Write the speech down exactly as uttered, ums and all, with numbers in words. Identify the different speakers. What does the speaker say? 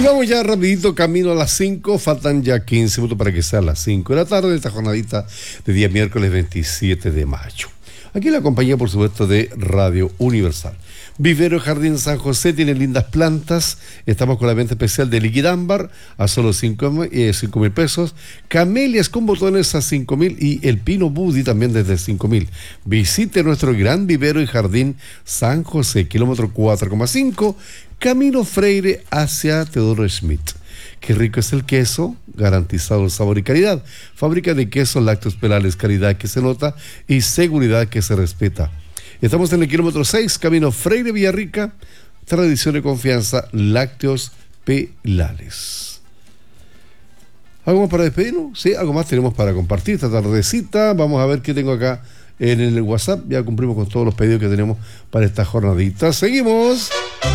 Speaker 1: Y vamos ya rapidito, camino a las cinco, faltan ya quince minutos para que sean las cinco de la tarde, esta jornadita de día miércoles veintisiete de mayo. Aquí la compañía, por supuesto, de Radio Universal. Vivero Jardín San José tiene lindas plantas. Estamos con la venta especial de liquidámbar a solo cinco mil pesos. Camelias con botones a cinco mil y el pino Budi también desde cinco mil. Visite nuestro gran vivero y jardín San José, kilómetro cuatro coma cinco, Camino Freire hacia Teodoro Schmidt. Qué rico es el queso, garantizado el sabor y calidad. Fábrica de quesos lácteos Pelales, calidad que se nota y seguridad que se respeta. Estamos en el kilómetro seis, Camino Freire Villarrica, tradición y confianza, Lácteos Pelales. ¿Algo más para despedirnos? Sí, algo más tenemos para compartir esta tardecita. Vamos a ver qué tengo acá en el WhatsApp. Ya cumplimos con todos los pedidos que tenemos para esta jornadita. Seguimos.